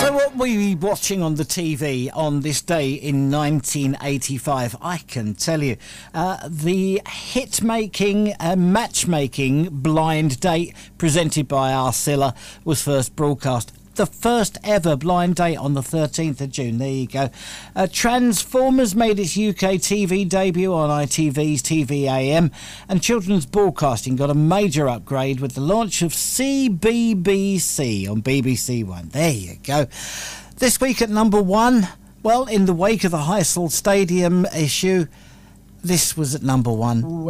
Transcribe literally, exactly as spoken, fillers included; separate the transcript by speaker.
Speaker 1: So what were we watching on the T V on this day in nineteen eighty-five? I can tell you. Uh, the hit-making, uh, matchmaking Blind Date presented by Arcilla was first broadcast. The first ever Blind Date on the thirteenth of June. There you go. Uh, Transformers made its U K T V debut on I T V's T V A M, and children's broadcasting got a major upgrade with the launch of C B B C on B B C One. There you go. This week at number one, well, in the wake of the Heysel Stadium issue, this was at number one.